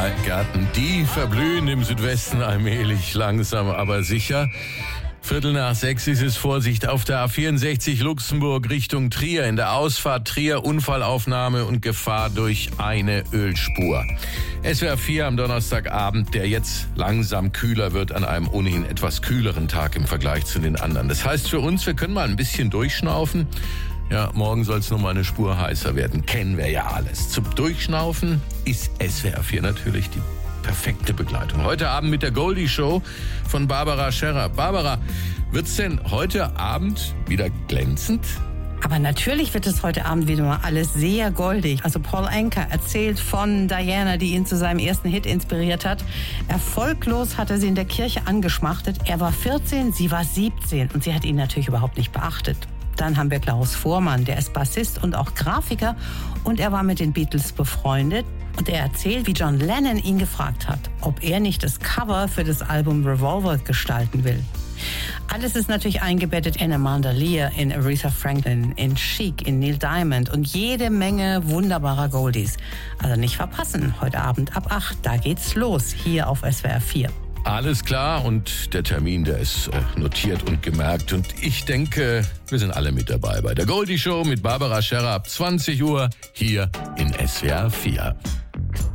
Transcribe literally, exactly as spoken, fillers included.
Gärten, die verblühen im Südwesten allmählich, langsam aber sicher. Viertel nach sechs ist es. Vorsicht auf der A vierundsechzig Luxemburg Richtung Trier. In der Ausfahrt Trier Unfallaufnahme und Gefahr durch eine Ölspur. S W R vier am Donnerstagabend, der jetzt langsam kühler wird an einem ohnehin etwas kühleren Tag im Vergleich zu den anderen. Das heißt für uns, wir können mal ein bisschen durchschnaufen. Ja, morgen soll es nochmal eine Spur heißer werden. Kennen wir ja alles. Zum Durchschnaufen ist S W R vier natürlich die perfekte Begleitung. Heute Abend mit der Goldie Show von Barbara Scherrer. Barbara, wird's denn heute Abend wieder glänzend? Aber natürlich wird es heute Abend wieder mal alles sehr goldig. Also Paul Anka erzählt von Diana, die ihn zu seinem ersten Hit inspiriert hat. Erfolglos hat er sie in der Kirche angeschmachtet. Er war vierzehn, sie war siebzehn und sie hat ihn natürlich überhaupt nicht beachtet. Dann haben wir Klaus Voormann, der ist Bassist und auch Grafiker und er war mit den Beatles befreundet. Und er erzählt, wie John Lennon ihn gefragt hat, ob er nicht das Cover für das Album Revolver gestalten will. Alles ist natürlich eingebettet in Amanda Lear, in Aretha Franklin, in Chic, in Neil Diamond und jede Menge wunderbarer Goldies. Also nicht verpassen, heute Abend ab acht, da geht's los, hier auf S W R vier. Alles klar und der Termin, der ist notiert und gemerkt. Und ich denke, wir sind alle mit dabei bei der Goldie Show mit Barbara Scherrer ab zwanzig Uhr hier in S W R vier.